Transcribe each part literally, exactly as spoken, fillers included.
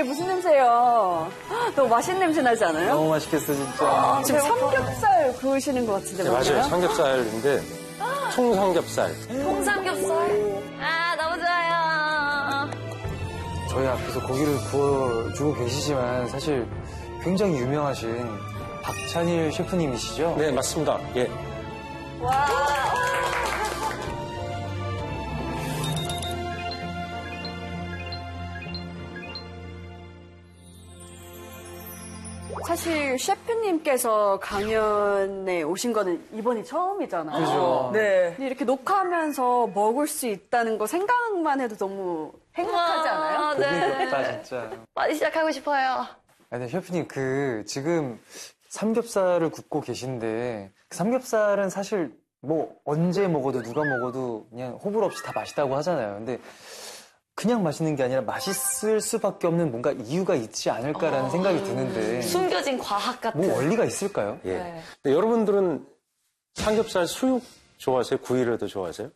무슨 냄새예요? 너무 맛있는 냄새 나지 않아요? 너무 맛있겠어, 진짜. 아, 지금 삼겹살 구우시는 것 같은데. 네, 맞아요. 삼겹살인데, 통삼겹살. 통삼겹살? 아, 너무 좋아요. 저희 앞에서 고기를 구워주고 계시지만 사실 굉장히 유명하신 박찬일 셰프님이시죠? 네, 맞습니다. 예. 와. 사실 셰프님께서 강연에 오신 거는 이번이 처음이잖아요. 그죠. 네. 근데 이렇게 녹화하면서 먹을 수 있다는 거 생각만 해도 너무 행복하지 않아요? 아, 고기 네. 굽다, 진짜. 빨리 시작하고 싶어요. 아니, 셰프님, 그, 지금 삼겹살을 굽고 계신데, 그 삼겹살은 사실 뭐 언제 먹어도 누가 먹어도 그냥 호불호 없이 다 맛있다고 하잖아요. 근데 그냥 맛있는 게 아니라 맛있을 수밖에 없는 뭔가 이유가 있지 않을까라는 어, 생각이 드는데. 숨겨진 과학 같은. 뭐 원리가 있을까요? 예. 네. 근데 여러분들은 삼겹살 수육 좋아하세요? 구이를 더 좋아하세요?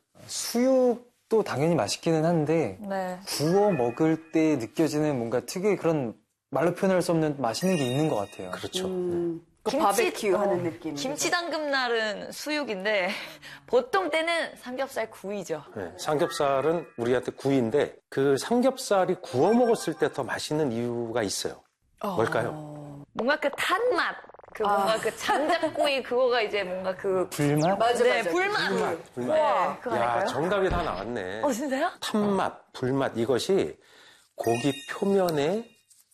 수육도 당연히 맛있기는 한데, 네. 구워 먹을 때 느껴지는 뭔가 특유의 그런 말로 표현할 수 없는 맛있는 게 있는 것 같아요. 그렇죠. 음, 그 김치- 바베큐 어, 하는 느낌. 김치 담금 날은 수육인데 보통 때는 삼겹살 구이죠. 네, 삼겹살은 우리한테 구이인데 그 삼겹살이 구워 먹었을 때 더 맛있는 이유가 있어요. 뭘까요? 뭔가 그 탄맛, 그 뭔가 그 장작구이 그거가 이제 뭔가 그 불맛? 맞아, 네, 맞아. 불맛. 불맛. 네, 그거 야, 아닐까요? 정답이 다 나왔네. 어, 진짜요? 탄맛, 불맛 이것이 고기 표면에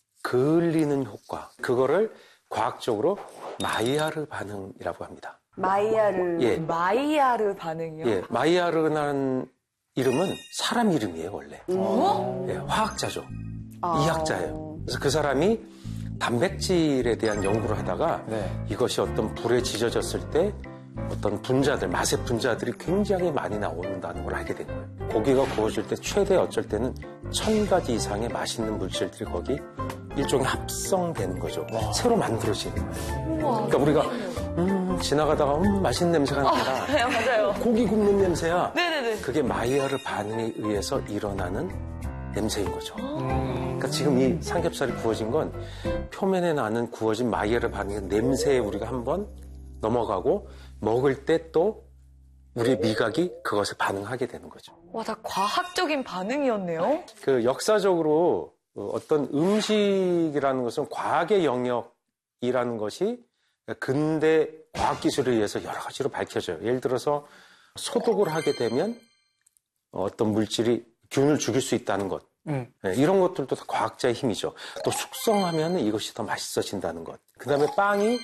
그을리는 효과. 그거를 과학적으로 마이야르 반응이라고 합니다. 마이야르. 예. 마이야르 반응이요? 예, 마이야르라는 이름은 사람 이름이에요, 원래. 어? 예, 화학자죠. 아. 이학자예요. 그래서 그 사람이 단백질에 대한 연구를 하다가 네. 이것이 어떤 불에 지져졌을 때 어떤 분자들, 맛의 분자들이 굉장히 많이 나온다는 걸 알게 된 거예요. 고기가 구워질 때 최대 어쩔 때는 천 가지 이상의 맛있는 물질들이 거기 일종의 합성되는 거죠. 새로 만들어지는 거예요. 우와. 그러니까 우리가 음, 지나가다가 음, 맛있는 냄새가 난다. 네, 맞아요. 고기 굽는 냄새야. 네네네. 그게 마이야르 반응에 의해서 일어나는 냄새인 거죠. 그러니까 지금 이 삼겹살이 구워진 건 표면에 나는 구워진 마이야르 반응의 냄새에 우리가 한번 넘어가고 먹을 때 또 우리 미각이 그것에 반응하게 되는 거죠. 와, 다 과학적인 반응이었네요. 그 역사적으로 어떤 음식이라는 것은 과학의 영역이라는 것이 근대 과학기술에 의해서 여러 가지로 밝혀져요. 예를 들어서 소독을 하게 되면 어떤 물질이 균을 죽일 수 있다는 것. 음. 네, 이런 것들도 다 과학자의 힘이죠. 또 숙성하면 이것이 더 맛있어진다는 것. 그 다음에 빵이